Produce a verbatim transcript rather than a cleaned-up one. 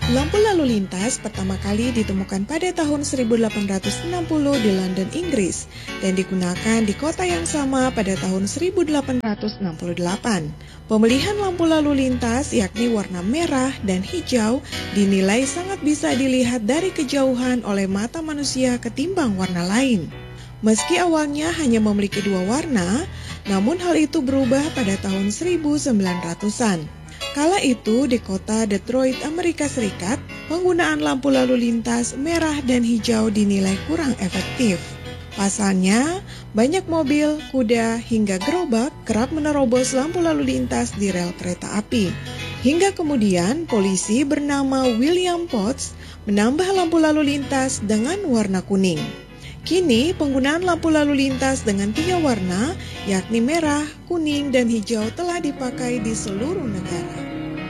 Lampu lalu lintas pertama kali ditemukan pada tahun seribu delapan ratus enam puluh di London, Inggris, dan digunakan di kota yang sama pada tahun seribu delapan ratus enam puluh delapan. Pemilihan lampu lalu lintas, yakni warna merah dan hijau, dinilai sangat bisa dilihat dari kejauhan oleh mata manusia ketimbang warna lain. Meski awalnya hanya memiliki dua warna, namun hal itu berubah pada tahun seribu sembilan ratusan. Kala itu di kota Detroit, Amerika Serikat, penggunaan lampu lalu lintas merah dan hijau dinilai kurang efektif. Pasalnya, banyak mobil, kuda, hingga gerobak kerap menerobos lampu lalu lintas di rel kereta api. Hingga kemudian polisi bernama William Potts menambah lampu lalu lintas dengan warna kuning. Kini penggunaan lampu lalu lintas dengan tiga warna, yakni merah, kuning, dan hijau telah dipakai di seluruh negara.